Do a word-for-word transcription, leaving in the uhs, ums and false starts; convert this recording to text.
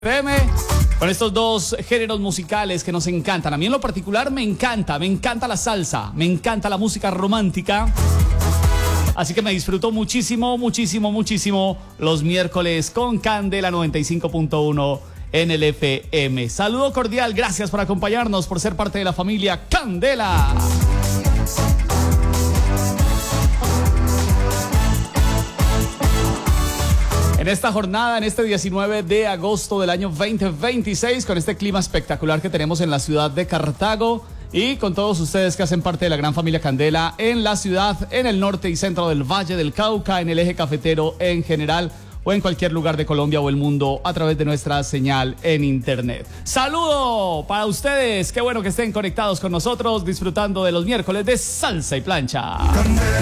F M, con estos dos géneros musicales que nos encantan. A mí en lo particular me encanta, me encanta la salsa, me encanta la música romántica. Así que me disfruto muchísimo, muchísimo, muchísimo los miércoles con Candela noventa y cinco punto uno en el F M. Saludo cordial, gracias por acompañarnos, por ser parte de la familia Candela. En esta jornada, en este diecinueve de agosto del año veinte veintiséis, con este clima espectacular que tenemos en la ciudad de Cartago y con todos ustedes que hacen parte de la gran familia Candela en la ciudad, en el norte y centro del Valle del Cauca, en el eje cafetero en general o en cualquier lugar de Colombia o el mundo a través de nuestra señal en internet. ¡Saludo para ustedes! Qué bueno que estén conectados con nosotros, disfrutando de los miércoles de Salsa y Plancha.